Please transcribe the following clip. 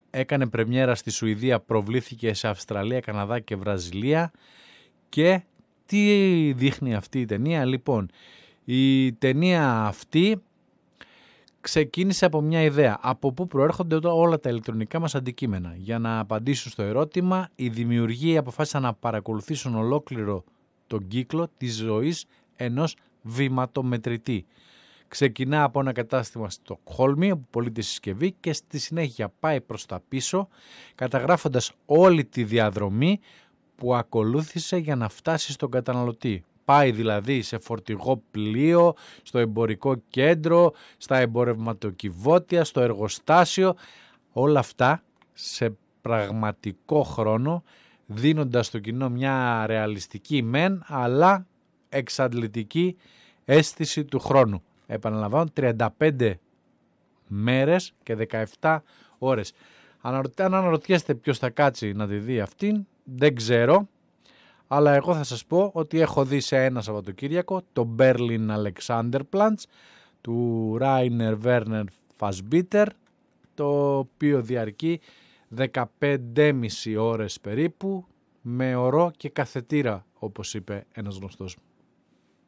έκανε πρεμιέρα στη Σουηδία, προβλήθηκε σε Αυστραλία, Καναδά και Βραζιλία. Και τι δείχνει αυτή η ταινία? Λοιπόν, η ταινία αυτή ξεκίνησε από μια ιδέα. Από πού προέρχονται όλα τα ηλεκτρονικά μας αντικείμενα? Για να απαντήσουν στο ερώτημα, οι δημιουργοί αποφάσισαν να παρακολουθήσουν ολόκληρο τον κύκλο της ζωής ενός βηματομετρητή. Ξεκινά από ένα κατάστημα στο Στοκχόλμη, όπου πωλείται συσκευή, και στη συνέχεια πάει προς τα πίσω, καταγράφοντας όλη τη διαδρομή που ακολούθησε για να φτάσει στον καταναλωτή. Πάει δηλαδή σε φορτηγό πλοίο, στο εμπορικό κέντρο, στα εμπορευματοκιβώτια, στο εργοστάσιο, όλα αυτά σε πραγματικό χρόνο, δίνοντας στο κοινό μια ρεαλιστική μεν, αλλά εξαντλητική αίσθηση του χρόνου. Επαναλαμβάνω, 35 μέρες και 17 ώρες. Αν αναρωτιέστε ποιος θα κάτσει να τη δει αυτήν, δεν ξέρω, αλλά εγώ θα σας πω ότι έχω δει σε ένα Σαββατοκύριακο το Berlin Alexanderplatz του Rainer Werner Fassbinder, το οποίο διαρκεί 15,5 ώρες περίπου, με ωρό και καθετήρα, όπως είπε ένας γνωστός μου.